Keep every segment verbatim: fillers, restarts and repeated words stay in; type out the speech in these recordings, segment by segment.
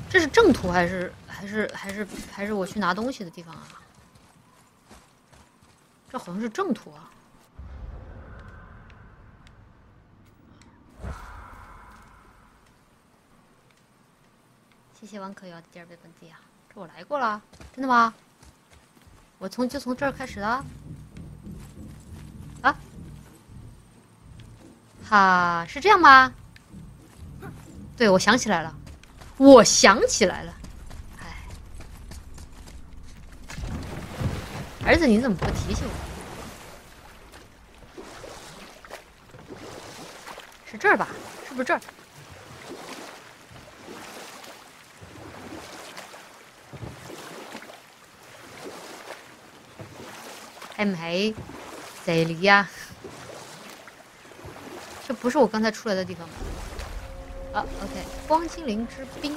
这是正途还是还是还是还是我去拿东西的地方啊？这好像是正途啊。谢谢王可瑶的第二杯本地啊，这我来过了，真的吗？我从就从这儿开始的。啊？哈，是这样吗？对，我想起来了，我想起来了。哎，儿子，你怎么不提醒我？是这儿吧？是不是这儿？係唔係這裡呀？這不是我剛才出來的地方嗎？啊 ，OK， 光精靈之冰。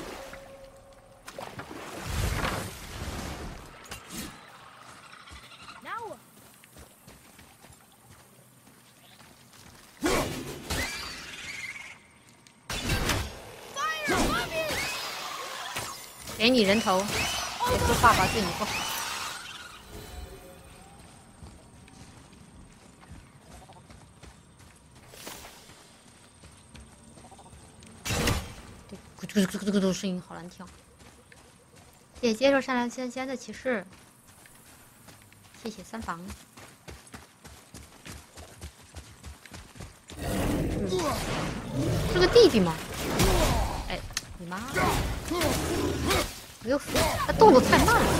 給你人頭，別說爸爸對你不好。咕嘟咕嘟咕嘟咕嘟，聲音好難聽。謝謝接受善良仙仙的騎士，謝謝三房。嗯，是個弟弟嗎？哎，你媽！没有死，他动作太慢了。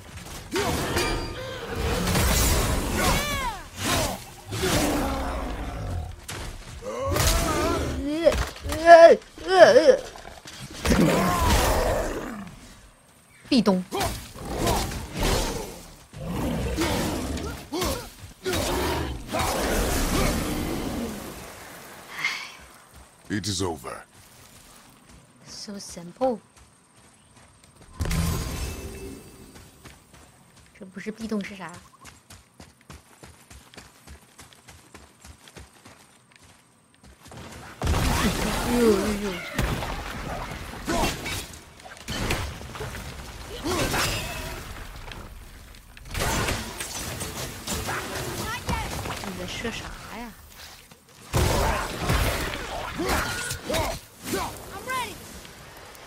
壁咚。 It is over. So simple. 这不是壁咚是啥？哎呦哎呦！你在射啥？